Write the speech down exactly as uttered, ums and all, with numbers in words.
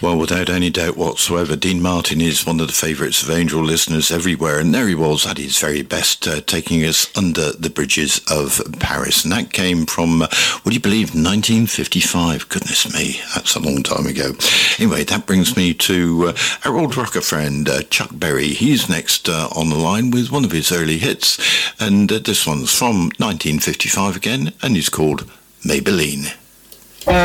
Well, without any doubt whatsoever, Dean Martin is one of the favourites of Angel listeners everywhere, and there he was at his very best, uh, taking us under the bridges of Paris. And that came from, uh, would you believe, nineteen fifty-five? Goodness me, that's a long time ago. Anyway, that brings me to uh, our old rocker friend, uh, Chuck Berry. He's next uh, on the line with one of his early hits, and uh, this one's from nineteen fifty-five again, and it's called Maybelline.